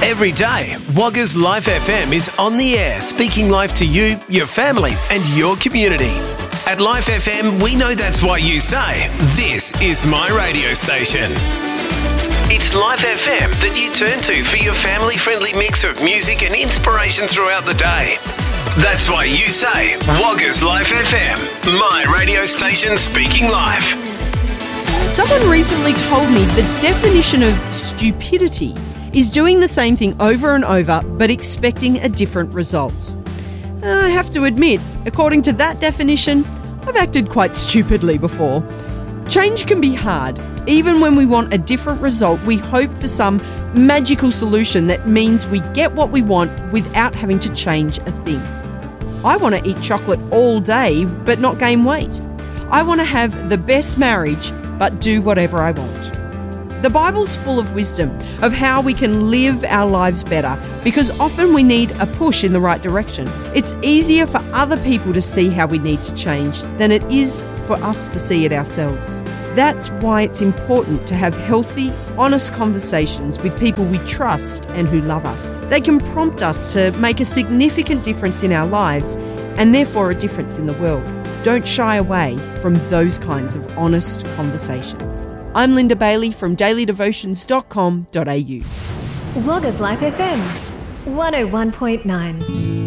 Every day, Wagga's Life FM is on the air, speaking life to you, your family and your community. At Life FM, we know that's why you say, this is my radio station. It's Life FM that you turn to for your family-friendly mix of music and inspiration throughout the day. That's why you say, Wagga's Life FM, my radio station speaking life. Someone recently told me the definition of stupidity is doing the same thing over and over but expecting a different result. I have to admit, according to that definition, I've acted quite stupidly before. Change can be hard. Even when we want a different result, we hope for some magical solution that means we get what we want without having to change a thing. I want to eat chocolate all day but not gain weight. I want to have the best marriage but do whatever I want. The Bible's full of wisdom of how we can live our lives better because often we need a push in the right direction. It's easier for other people to see how we need to change than it is for us to see it ourselves. That's why it's important to have healthy, honest conversations with people we trust and who love us. They can prompt us to make a significant difference in our lives and therefore a difference in the world. Don't shy away from those kinds of honest conversations. I'm Linda Bailey from dailydevotions.com.au. Wagga's Life FM 101.9.